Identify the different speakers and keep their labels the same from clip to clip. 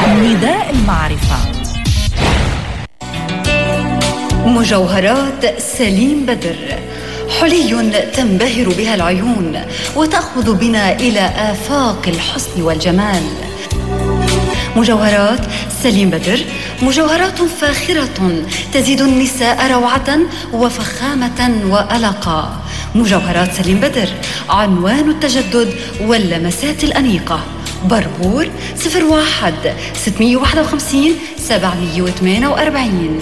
Speaker 1: نداء المعرفة. مجوهرات سليم بدر، حلي تنبهر بها العيون وتأخذ بنا إلى آفاق الحسن والجمال. مجوهرات سليم بدر مجوهرات فاخرة تزيد النساء روعة وفخامة وألقا. مجوهرات سليم بدر عنوان التجدد واللمسات الأنيقة. بربور 01 651 748.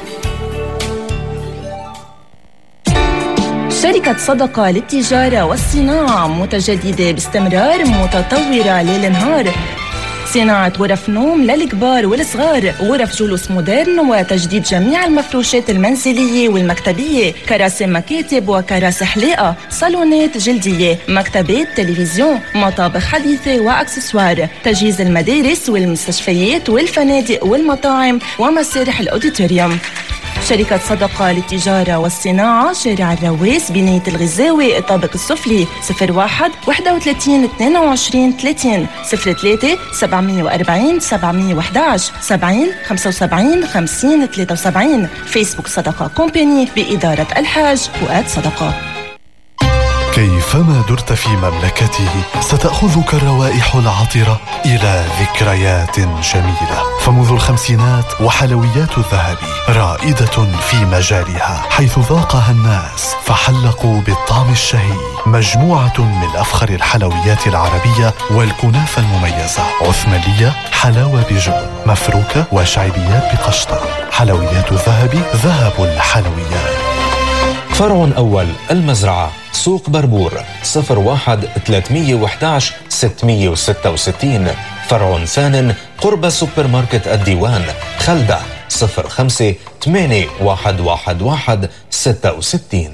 Speaker 1: شركة صدقة للتجارة والصناعة متجددة باستمرار، متطورة ليل نهار. صناعة غرف نوم للكبار والصغار، غرف جلوس مودرن وتجديد جميع المفروشات المنزلية والمكتبية، كراسي مكاتب وكراسي حلاقة، صالونات جلدية، مكتبات، تلفزيون، مطابخ حديثة وأكسسوار، تجهيز المدارس والمستشفيات والفنادق والمطاعم ومسارح الأوديتوريوم. شركة صدقة للتجارة والصناعة، شارع الرواس، بناية الغزاوي، الطابق السفلي. 01 31 22 30 03 740 711 70 75 50 73. فيسبوك صدقة كومباني بإدارة الحاج فؤاد صدقة.
Speaker 2: كيفما درت في مملكته ستأخذك الروائح العطرة إلى ذكريات جميلة. فمنذ الخمسينات وحلويات الذهب رائدة في مجالها، حيث ذاقها الناس فحلقوا بالطعم الشهي. مجموعة من أفخر الحلويات العربية والكنافة المميزة: عثمانية، حلاوة بجبن، مفروكة، وشعبيات بقشطة. حلويات الذهب، ذهب الحلويات.
Speaker 3: فرع أول المزرعة، سوق بربور، 01 311 666. فرع ثان قرب سوبر ماركت الديوان، خلدة، 05 8111 66.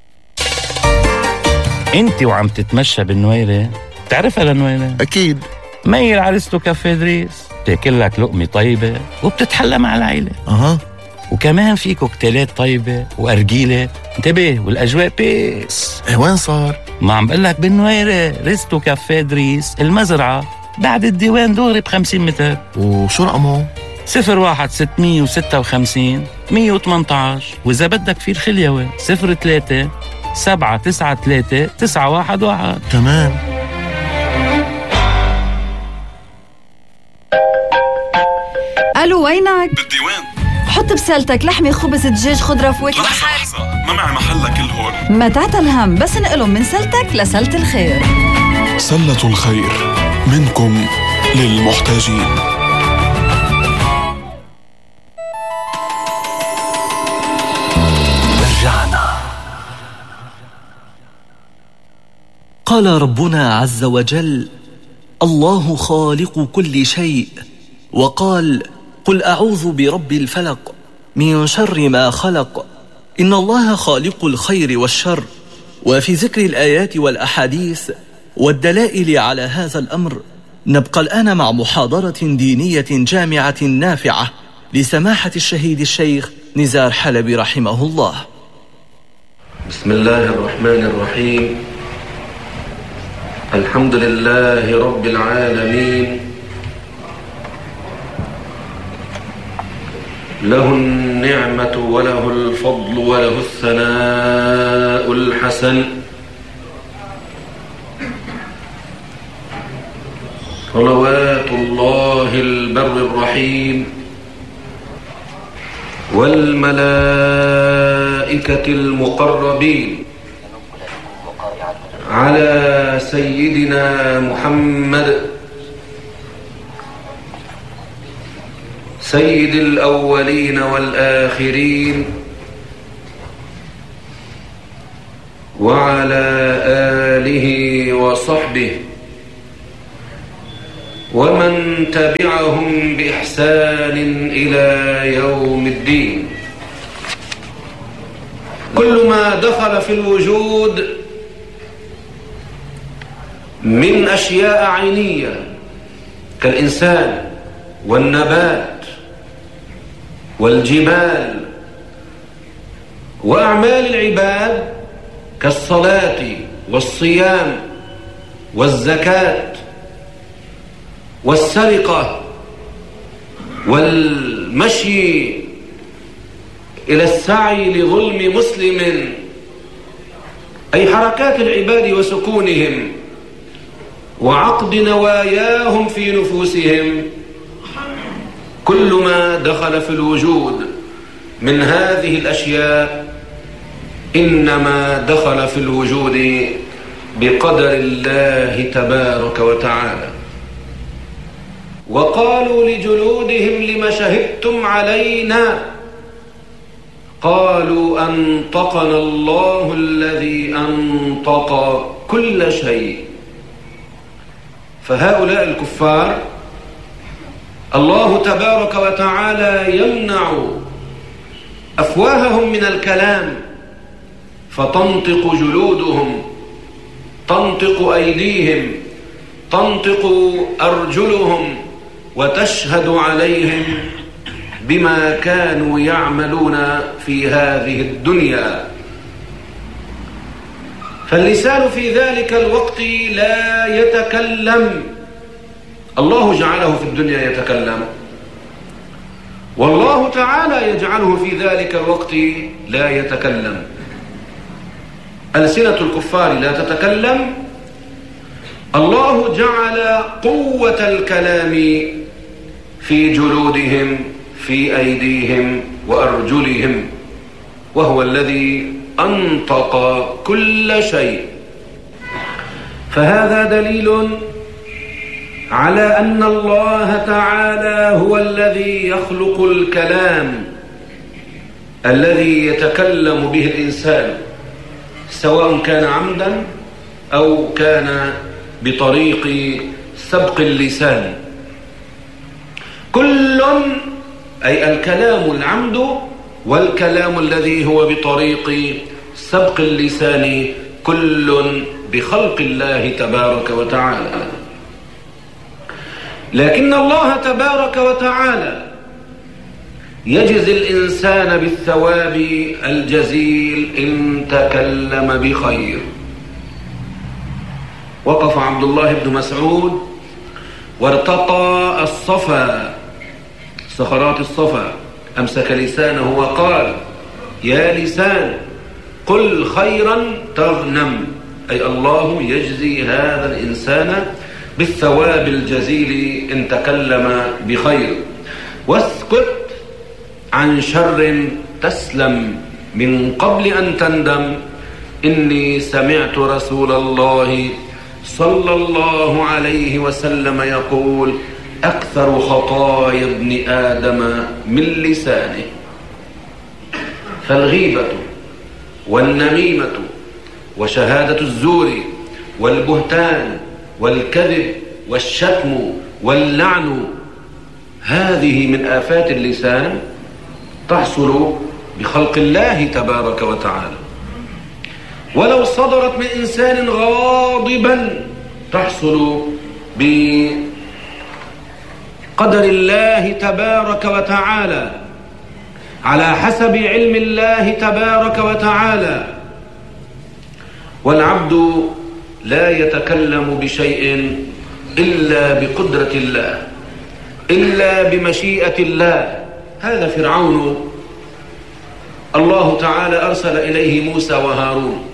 Speaker 4: انت وعم تتمشى بالنويرة، تعرفها لنويرة؟
Speaker 5: أكيد.
Speaker 4: ميل عرستو كافيه دريس، تاكل لك لقمة طيبة وبتتحلى مع العيلة. وكمان في كوكتيلات طيبة وأرجيلة. انتبه، والأجواء بيس.
Speaker 5: وين صار؟
Speaker 4: ما عم بقلك بالنويرة، ريستو كافيه دريس، المزرعة، بعد الديوان دوري ب50 متر.
Speaker 5: وشو رقمه؟
Speaker 4: 01 656 118. وإذا بدك في الخليوة 03 793 911.
Speaker 5: تمام.
Speaker 1: ألو، وينك؟
Speaker 6: بالديوان.
Speaker 1: حط بسالتك لحمة، خبز، دجاج، خضرة، فواكه.
Speaker 6: لحظة، ما معي محلك كل هول.
Speaker 1: ما تعتل هم، بس نقلهم من سلتك لسلة الخير.
Speaker 6: سلة الخير، منكم للمحتاجين.
Speaker 7: رجعنا. قال ربنا عز وجل: الله خالق كل شيء، وقال: قل أعوذ برب الفلق من شر ما خلق. إن الله خالق الخير والشر. وفي ذكر الآيات والأحاديث والدلائل على هذا الأمر، نبقى الآن مع محاضرة دينية جامعة نافعة لسماحة الشهيد الشيخ نزار حلبي رحمه الله.
Speaker 8: بسم الله الرحمن الرحيم. الحمد لله رب العالمين، له النعمة وله الفضل وله الثناء الحسن. صلوات الله البر الرحيم والملائكة المقربين على سيدنا محمد سيد الأولين والآخرين، وعلى آله وصحبه ومن تبعهم بإحسان إلى يوم الدين. كل ما دخل في الوجود من أشياء عينية كالإنسان والنبات والجبال، وأعمال العباد كالصلاة والصيام والزكاة والسرقة والمشي إلى السعي لظلم مسلم، أي حركات العباد وسكونهم وعقد نواياهم في نفوسهم، كل ما دخل في الوجود من هذه الأشياء إنما دخل في الوجود بقدر الله تبارك وتعالى. وقالوا لجلودهم لم شهدتم علينا؟ قالوا أنطقنا الله الذي أنطق كل شيء. فهؤلاء الكفار الله تبارك وتعالى يمنع أفواههم من الكلام، فتنطق جلودهم، تنطق أيديهم، تنطق أرجلهم، وتشهد عليهم بما كانوا يعملون في هذه الدنيا. فاللسان في ذلك الوقت لا يتكلم، الله جعله في الدنيا يتكلم، والله تعالى يجعله في ذلك الوقت لا يتكلم. ألسنة الكفار لا تتكلم، الله جعل قوة الكلام في جلودهم، في أيديهم وأرجلهم، وهو الذي أنطق كل شيء. فهذا دليل على أن الله تعالى هو الذي يخلق الكلام الذي يتكلم به الإنسان، سواء كان عمدا أو كان بطريق سبق اللسان. كل أي الكلام العمد والكلام الذي هو بطريق سبق اللسان، كل بخلق الله تبارك وتعالى. لكن الله تبارك وتعالى يجزي الإنسان بالثواب الجزيل إن تكلم بخير. وقف عبد الله بن مسعود وارتقى الصفا، صخرات الصفا، أمسك لسانه وقال: يا لسان قل خيرا تغنم، أي الله يجزي هذا الإنسان بالثواب الجزيل إن تكلم بخير. واسكت عن شر تسلم من قبل أن تندم، إني سمعت رسول الله صلى الله عليه وسلم يقول: أكثر خطايا ابن آدم من لسانه. فالغيبة والنميمة وشهادة الزور والبهتان والكذب والشتم واللعن، هذه من آفات اللسان تحصل بخلق الله تبارك وتعالى. ولو صدرت من إنسان غاضبا تحصل بقدر الله تبارك وتعالى على حسب علم الله تبارك وتعالى. والعبد لا يتكلم بشيء إلا بقدرة الله، إلا بمشيئة الله. هذا فرعون الله تعالى أرسل إليه موسى وهارون،